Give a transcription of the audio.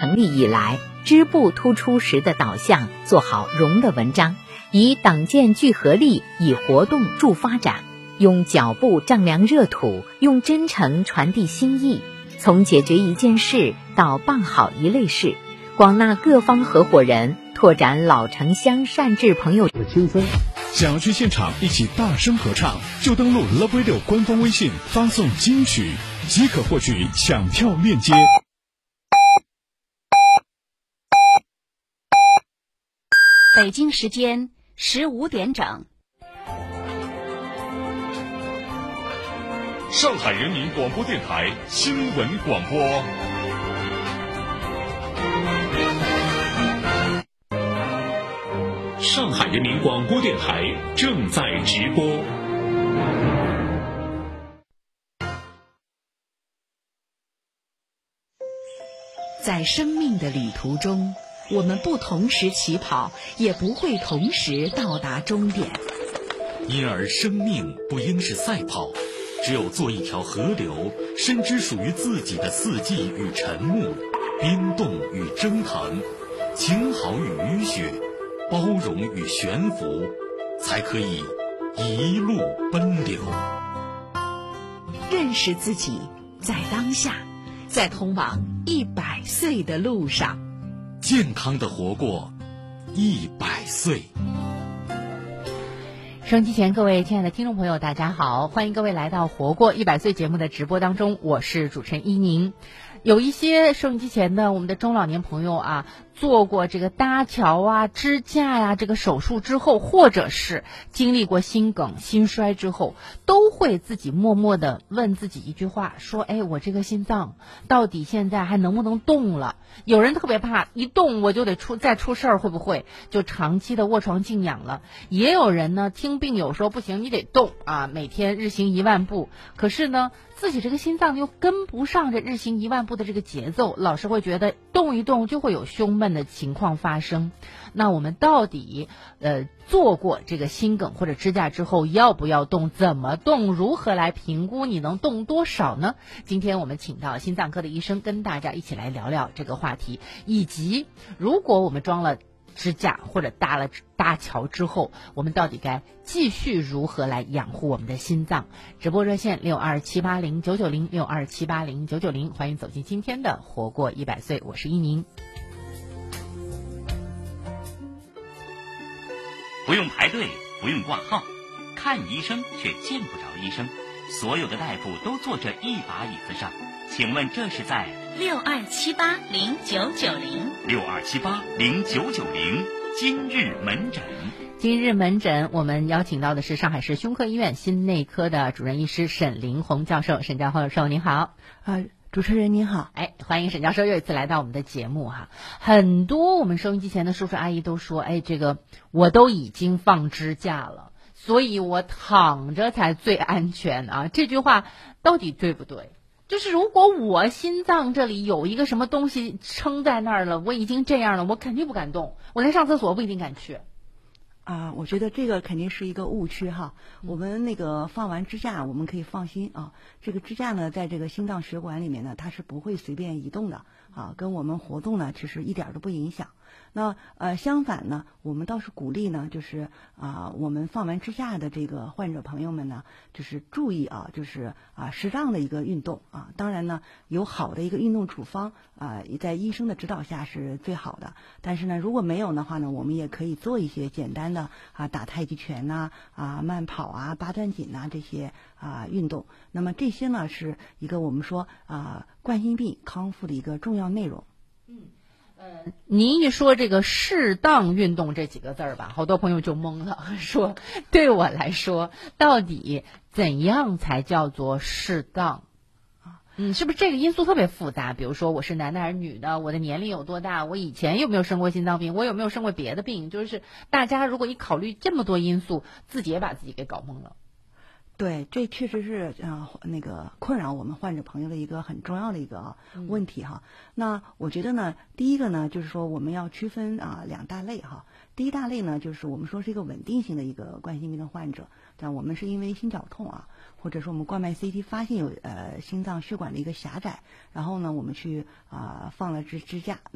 成立以来，支部突出时的导向，做好容的文章，以党建聚合力，以活动助发展，用脚步丈量热土，用真诚传递心意，从解决一件事到办好一类事，广纳各方合伙人，拓展老城乡善治朋友的青春。 想要去现场一起大声合唱，就登录 Love Radio 官方微信，发送金曲即可获取抢票链接。 北京时间15点整。 上海人民广播电台新闻广播。上海人民广播电台正在直播。 在生命的旅途中，我们不同时起跑，也不会同时到达终点。 因而生命不应是赛跑，只有做一条河流，深知属于自己的四季与沉木，冰冻与蒸腾，晴好与雨雪，包容与悬浮，才可以一路奔流。 认识自己，在当下，在通往100岁的路上， 健康的活过100岁。 收音机前各位亲爱的听众朋友，大家好，欢迎各位来到活过100岁节目的直播当中，我是主持人依宁。有一些收音机前的我们的中老年朋友啊，做过这个搭桥啊、支架呀、这个手术之后，或者是经历过心梗、心衰之后，都会自己默默的问自己一句话，说：哎，我这个心脏到底现在还能不能动了？有人特别怕一动我就得再出事儿，会不会就长期的卧床静养了？也有人呢听病友说不行，你得动啊，每天日行1万步，可是呢自己这个心脏又跟不上这日行1万步的这个节奏，老是会觉得动一动就会有胸闷的情况发生。那我们到底做过这个心梗或者支架之后要不要动，怎么动，如何来评估你能动多少呢？今天我们请到心脏科的医生跟大家一起来聊聊这个话题，以及如果我们装了支架或者搭桥之后，我们到底该继续如何来养护我们的心脏？直播热线627809906 627809906，欢迎走进今天的活过100岁，我是依宁。 不用排队，不用挂号，看医生却见不着医生，所有的大夫都坐着一把椅子上，请问这是在 62780990 今日门诊。 今日门诊，我们邀请到的是上海市胸科医院心内科的主任医师沈凌红教授。沈教授您好。 主持人您好。 欢迎沈教授又一次来到我们的节目哈。很多我们收音机前的叔叔阿姨都说，这个我都已经放支架了，所以我躺着才最安全啊。这句话到底对不对？就是如果我心脏这里有一个什么东西撑在那儿了，我已经这样了，我肯定不敢动，我连上厕所不一定敢去。 我觉得这个肯定是一个误区哈。我们那个放完支架，我们可以放心啊。这个支架呢，在这个心脏血管里面呢，它是不会随便移动的啊，跟我们活动呢其实一点都不影响。那相反呢，我们倒是鼓励呢，就是我们放完支架的这个患者朋友们呢，就是注意就是适当的一个运动啊。当然呢，有好的一个运动处方在医生的指导下是最好的。但是呢，如果没有的话呢，我们也可以做一些简单的打太极拳呐慢跑八段锦这些运动。那么这些呢是一个我们说冠心病康复的一个重要内容。 您一说这个适当运动这几个字儿吧，好多朋友就懵了，说对我来说到底怎样才叫做适当？是不是这个因素特别复杂？比如说我是男的还是女的，我的年龄有多大，我以前有没有生过心脏病，我有没有生过别的病，就是大家如果一考虑这么多因素，自己也把自己给搞懵了。 对，这确实是那个困扰我们患者朋友的一个很重要的一个问题哈。那我觉得呢，第一个呢，就是说我们要区分2大类哈。第一大类呢，就是我们说是一个稳定性的一个冠心病的患者，但我们是因为心绞痛或者说我们冠脉 CT 发现有心脏血管的一个狭窄，然后呢我们去放了支架。